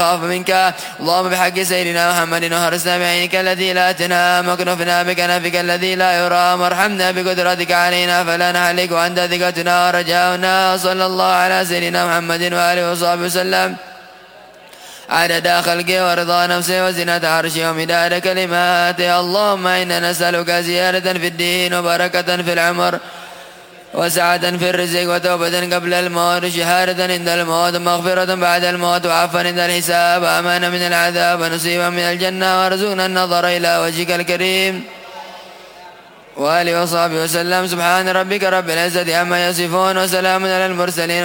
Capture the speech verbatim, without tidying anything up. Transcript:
منك اللهم بحق سيدنا محمد وحرسنا بعينك الذي لا تنام واكنفنا بكنفك الذي لا يرام وارحمنا بقدرتك علينا فلا نهلك وأنت ثقتنا ورجاؤنا. صلى الله على سيدنا محمد وآله وصحبه وسلم عدد خلقه ورضا نفسه وزنة عرشه ومداد كلماته. اللهم إنا نسألك زيادة في الدين وبركة في العمر وسعة في الرزق وتوبة قبل الموت وشهادة عند الموت ومغفرة بعد الموت وعفوا عند الحساب وأمانا من العذاب ونصيبا من الجنة وارزقنا النظر إلى وجهك الكريم وآله وصحبه وسلم. سبحان ربك رب العزة عما يصفون وسلام على المرسلين.